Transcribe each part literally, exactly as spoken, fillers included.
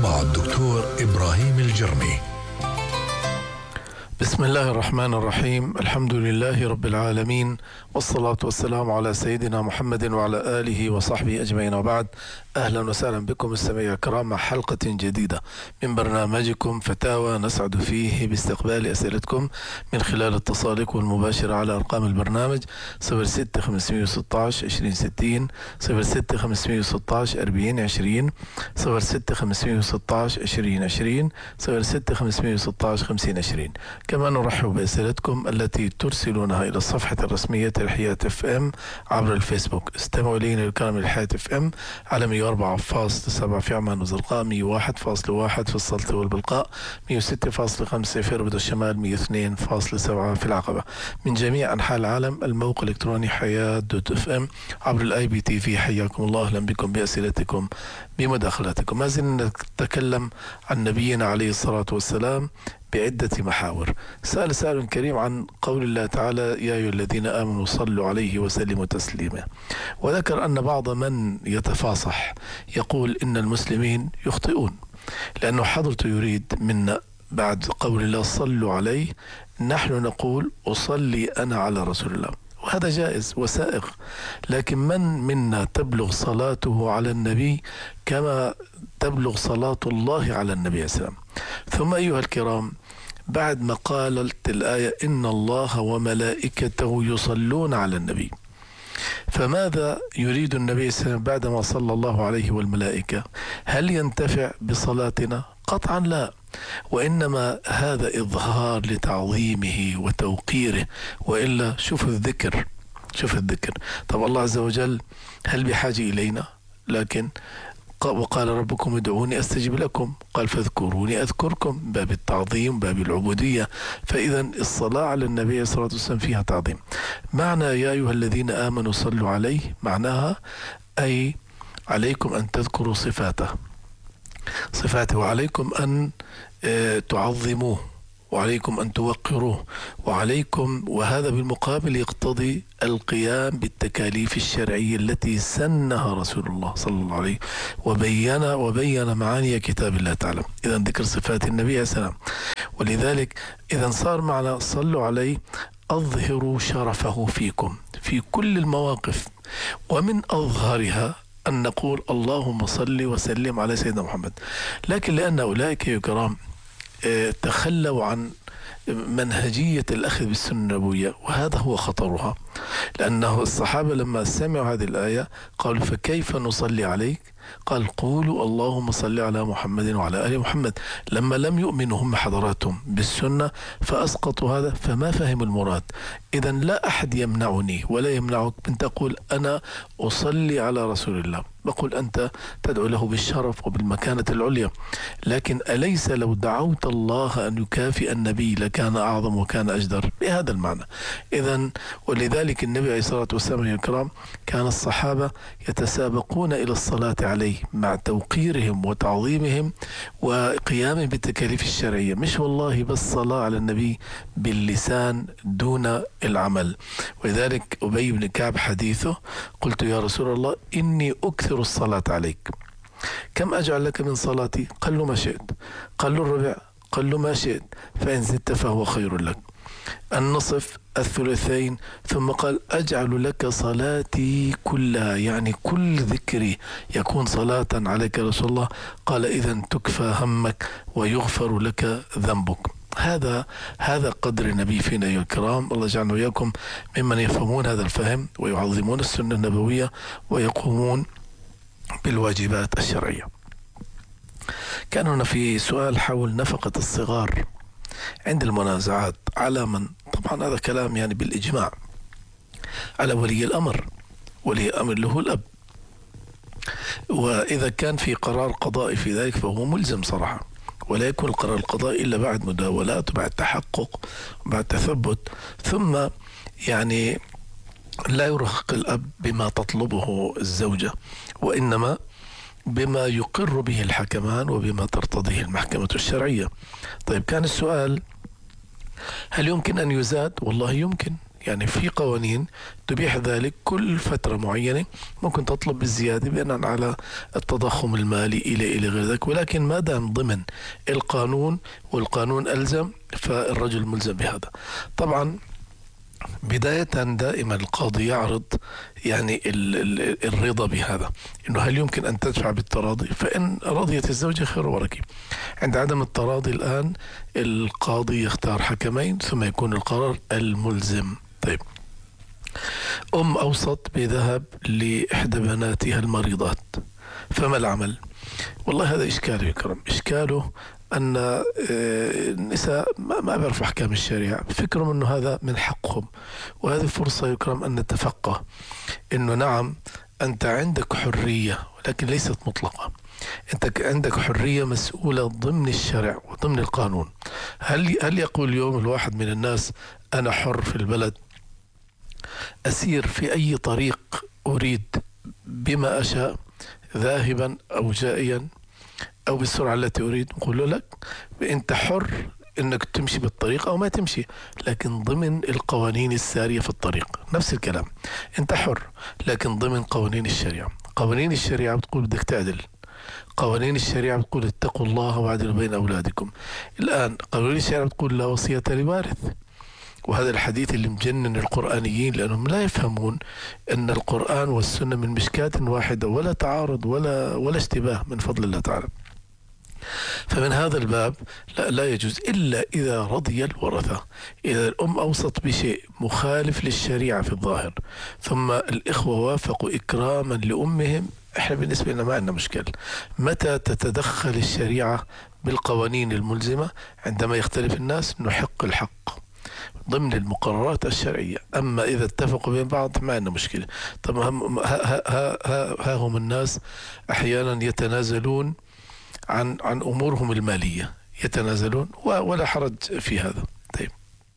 مع الدكتور إبراهيم الجرمي. بسم الله الرحمن الرحيم. الحمد لله رب العالمين، والصلاة والسلام على سيدنا محمد وعلى آله وصحبه أجمعين، وبعد. أهلا وسهلا بكم مستمعي الكرام مع حلقة جديدة من برنامجكم فتاوى، نسعد فيه باستقبال أسئلتكم من خلال اتصالكم المباشر على أرقام البرنامج صفر ستة خمسمائة وستة عشر عشرين ستين، صفر ستة خمسمائة وستة عشر أربعين عشرين، صفر ستة خمسمائة وستة عشر عشرين عشرين، صفر ستة خمسمائة وستة عشر خمسين عشرين. كما نرحب بأسئلتكم التي ترسلونها إلى الصفحة الرسمية لحياة اف ام عبر الفيسبوك. استمعوا إلينا الكرام لحياة اف ام على مئة وأربعة فاصلة سبعة في عمان وزرقاء، مئة وواحد فاصلة واحد في السلطة والبلقاء، مئة وستة فاصلة خمسة في ربد الشمال، مئة واثنين فاصلة سبعة في العقبة. من جميع أنحاء العالم الموقع الإلكتروني حياة دوت اف ام عبر الاي بي تي في. حياكم الله، أهلا بكم بأسئلتكم بمداخلاتكم. ما زلنا نتكلم عن نبينا عليه الصلاة والسلام بعدة محاور. سأل سائل كريم عن قول الله تعالى: يا أيها الذين آمنوا صلوا عليه وسلموا تسليما، وذكر أن بعض من يتفاصح يقول إن المسلمين يخطئون، لأنه حضرته يريد منا بعد قول الله صلوا عليه نحن نقول أصلي أنا على رسول الله، وهذا جائز وسائغ، لكن من منا تبلغ صلاته على النبي كما تبلغ صلاة الله على النبي عليه السلام؟ ثم أيها الكرام، بعد ما قالت الآية إن الله وملائكته يصلون على النبي، فماذا يريد النبي صلى الله عليه وسلم بعدما صلى الله عليه والملائكة؟ هل ينتفع بصلاتنا؟ قطعا لا، وإنما هذا إظهار لتعظيمه وتوقيره، وإلا شوف الذكر شوف الذكر طب الله عز وجل هل بحاجة إلينا؟ لكن وقال ربكم ادعوني أستجب لكم، قال فاذكروني أذكركم، باب التعظيم باب العبودية. فإذا الصلاة على النبي صلى الله عليه وسلم فيها تعظيم. معنى يا أيها الذين آمنوا صلوا عليه معناها أي عليكم أن تذكروا صفاته صفاته وعليكم أن تعظموه، وعليكم أن توقروه، وعليكم، وهذا بالمقابل يقتضي القيام بالتكاليف الشرعية التي سنها رسول الله صلى الله عليه وبين وبين معاني كتاب الله تعالى. إذا ذكر صفات النبي عليه السلام. ولذلك إذا صار معنا صلوا عليه أظهروا شرفه فيكم في كل المواقف، ومن أظهرها أن نقول اللهم صل وسلم على سيدنا محمد. لكن لأن أولئك يا كرام تخلوا عن منهجية الأخذ بالسنة النبوية، وهذا هو خطرها، لأنه الصحابة لما سمعوا هذه الآية قالوا فكيف نصلي عليك؟ قال قولوا اللهم صل على محمد وعلى آل محمد. لما لم يؤمنوا هم حضراتهم بالسنة فأسقطوا هذا، فما فهموا المراد. إذا لا أحد يمنعني ولا يمنعك من تقول أنا أصلي على رسول الله، بقول أنت تدعو له بالشرف وبالمكانة العليا، لكن أليس لو دعوت الله أن يكافئ النبي لكان أعظم وكان أجدر؟ بهذا المعنى. إذا ولذلك النبي عليه الصلاة والسلام يا كرام كان الصحابة يتسابقون إلى الصلاة عليه مع توقيرهم وتعظيمهم وقيامهم بالتكاليف الشرعية، مش والله بس صلاة على النبي باللسان دون العمل. ولذلك أبي بن كعب حديثه: قلت يا رسول الله إني أكثر الصلاة عليك، كم أجعل لك من صلاتي؟ قال له ما شئت. قال له الربع؟ قال له ما شئت، فإن زدت فهو خير لك. النصف؟ الثلثين. ثم قال أجعل لك صلاتي كلها، يعني كل ذكري يكون صلاة عليك يا رسول الله. قال إذن تكفى همك ويغفر لك ذنبك. هذا هذا قدر النبي فينا يا الكرام. الله يجعلنا وإياكم ممن يفهمون هذا الفهم ويعظمون السنة النبوية ويقومون بالواجبات الشرعية. كان هنا في سؤال حول نفقة الصغار عند المنازعات على من، طبعا هذا كلام يعني بالإجماع، على ولي الأمر. ولي الأمر له الأب، وإذا كان في قرار قضائي في ذلك فهو ملزم صراحة، ولا يكون القرار القضائي إلا بعد مداولات وبعد تحقق وبعد تثبت. ثم يعني لا يرهق الأب بما تطلبه الزوجة، وإنما بما يقر به الحكمان وبما ترتضيه المحكمة الشرعية. طيب كان السؤال هل يمكن أن يزاد؟ والله يمكن يعني في قوانين تبيح ذلك كل فترة معينة، ممكن تطلب بالزيادة بناء على التضخم المالي إلى إلى غير ذلك، ولكن ما دام ضمن القانون والقانون ألزم فالرجل ملزم بهذا. طبعا بداية دائما القاضي يعرض يعني ال ال الرضا بهذا، إنه هل يمكن أن تدفع بالتراضي؟ فإن رضيت الزوجة خير ورك. عند عدم التراضي الآن القاضي يختار حكمين ثم يكون القرار الملزم. طيب، أم أوصت بذهب لإحدى بناتها المريضات، فما العمل؟ والله هذا إشكاله يا كرم. إشكاله أن النساء ما بيعرفوا أحكام الشريعة، بفكرهم أنه هذا من حقهم، وهذه فرصة يكرم أن نتفقه أنه نعم أنت عندك حرية ولكن ليست مطلقة. أنت عندك حرية مسؤولة ضمن الشرع وضمن القانون. هل هل يقول اليوم الواحد من الناس أنا حر في البلد، أسير في أي طريق أريد بما أشاء، ذاهبا أو جائيا أو بالسرعة التي أريد؟ نقول له لك أنت حر أنك تمشي بالطريق أو ما تمشي، لكن ضمن القوانين السارية في الطريق. نفس الكلام، أنت حر لكن ضمن قوانين الشريعة. قوانين الشريعة بتقول بدك تعدل، قوانين الشريعة بتقول اتقوا الله واعدلوا بين أولادكم. الآن قوانين الشريعة بتقول لا وصية لوارث، وهذا الحديث اللي مجنن القرآنيين لأنهم لا يفهمون أن القرآن والسنة من مشكاة واحدة، ولا تعارض ولا ولا اشتباه من فضل الله تعالى. فمن هذا الباب لا, لا يجوز إلا إذا رضي الورثة. إذا الأم أوصت بشيء مخالف للشريعة في الظاهر ثم الإخوة وافقوا إكراما لأمهم، إحنا بالنسبة لنا ما عندنا مشكلة. متى تتدخل الشريعة بالقوانين الملزمة؟ عندما يختلف الناس نحق الحق ضمن المقررات الشرعية. أما إذا اتفقوا بين بعض ما عندنا مشكلة. طبعا ها, ها, ها, ها هم الناس أحيانا يتنازلون عن عن أمورهم المالية، يتنازلون ولا حرج في هذا. طيب،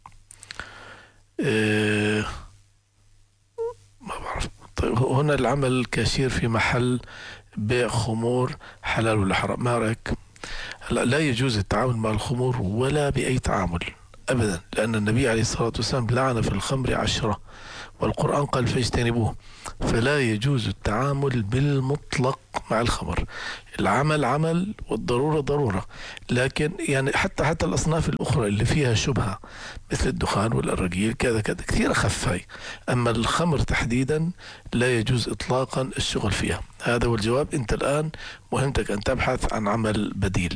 اه ما بعرف. طيب، هنا العمل كاشير في محل بيع خمور حلال ولا حرام؟ ما رأيك؟ لا, لا يجوز التعامل مع الخمور ولا بأي تعامل أبدا، لأن النبي عليه الصلاة والسلام لعن في الخمر عشرة، والقرآن قال فاجتنبوه. فلا يجوز التعامل بالمطلق مع الخمر. العمل عمل والضرورة ضرورة، لكن يعني حتى حتى الأصناف الأخرى اللي فيها شبهة مثل الدخان والأراجيل كذا كذا كثير أخف هاي. أما الخمر تحديدا لا يجوز إطلاقا الشغل فيها. هذا هو الجواب. أنت الآن مهمتك أن تبحث عن عمل بديل.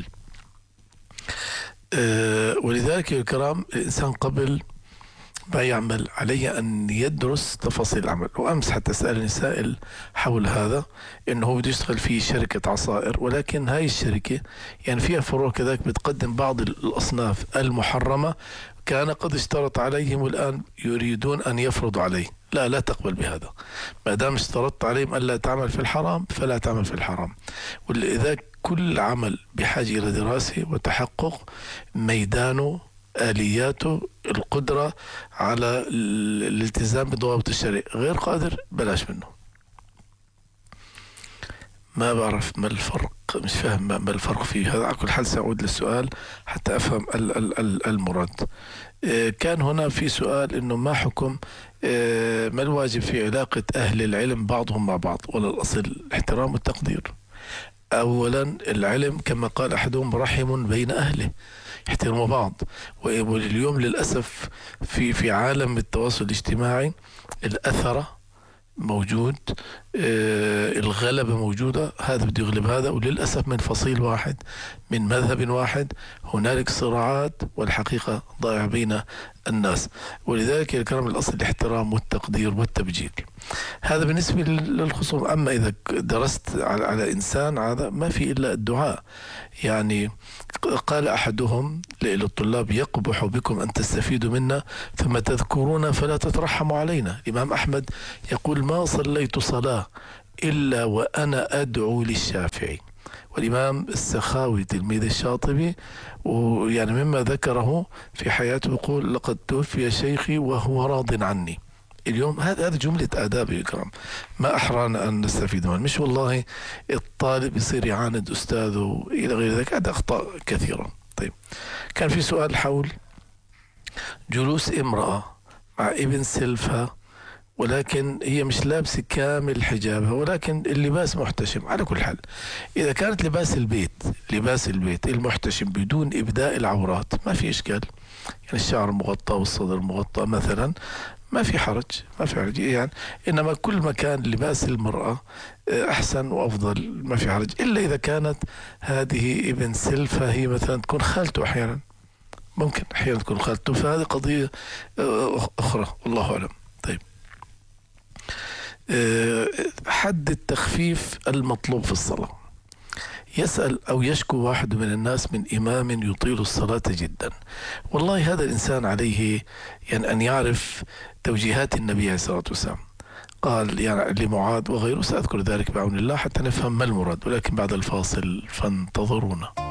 أه ولذلك يا الكرام الإنسان قبل ما يعمل عليه أن يدرس تفاصيل العمل. وأمس حتى سألني سائل حول هذا، إنه هو بده يشتغل في شركة عصائر، ولكن هاي الشركة يعني فيها فروع كذلك بتقدم بعض الأصناف المحرمة، كان قد اشترط عليهم والآن يريدون أن يفرضوا عليه. لا لا تقبل بهذا. ما دام اشترطت عليهم ألا تعمل في الحرام فلا تعمل في الحرام. ولذلك كل عمل بحاجة إلى دراسة وتحقق، ميدانه آلياته القدرة على الالتزام بضوابط الشرع. غير قادر بلاش منه. ما بعرف ما الفرق، مش فاهم ما الفرق فيه هذا. على كل حال سأعود للسؤال حتى أفهم المراد. كان هنا في سؤال إنه ما حكم ما الواجب في علاقة أهل العلم بعضهم مع بعض؟ ولا الأصل الاحترام والتقدير. أولا العلم كما قال أحدهم رحم بين أهله، يحترموا بعض. واليوم للأسف في في عالم التواصل الاجتماعي الأثرة موجود، آه الغلبة موجودة، هذا بده يغلب هذا، وللأسف من فصيل واحد من مذهب واحد. هنالك صراعات والحقيقة ضائع بين الناس. ولذلك يا الكرام الأصل الاحترام والتقدير والتبجيل. هذا بالنسبة للخصوم. أما إذا درست على, على إنسان هذا ما في إلا الدعاء. يعني قال أحدهم للطلاب يقبح بكم أن تستفيدوا منا ثم تذكرونا فلا تترحموا علينا. الإمام أحمد يقول ما صليت صلاة إلا وأنا أدعو للشافعي. والإمام السخاوي تلميذ الشاطبي ويعني مما ذكره في حياته يقول لقد توفي شيخي وهو راض عني. اليوم هذا هذا جملة آداب يا كرام، ما أحرانا أن نستفيد منه. مش والله الطالب يصير يعاند أستاذه إلى غير ذلك، هذا أخطاء كثيرة. طيب، كان في سؤال حول جلوس امرأة مع ابن سلفها، ولكن هي مش لابسة كامل حجابها، ولكن اللباس محتشم. على كل حال إذا كانت لباس البيت لباس البيت المحتشم بدون إبداء العورات ما في إشكال، يعني الشعر مغطى والصدر مغطى مثلا، ما في حرج ما في حرج يعني. إنما كل ما كان لباس المرأة أحسن وأفضل ما في حرج، إلا إذا كانت هذه ابن سلفة هي مثلا تكون خالته، أحيانا ممكن أحيانا تكون خالته، فهذه قضية أخرى والله أعلم. طيب، حد التخفيف المطلوب في الصلاة. يسأل أو يشكو واحد من الناس من إمام يطيل الصلاة جدا. والله هذا الإنسان عليه يعني أن يعرف توجيهات النبي عليه الصلاة والسلام. قال يعني لمعاذ وغيره، سأذكر ذلك بعون الله حتى نفهم ما المراد، ولكن بعد الفاصل فانتظرونا.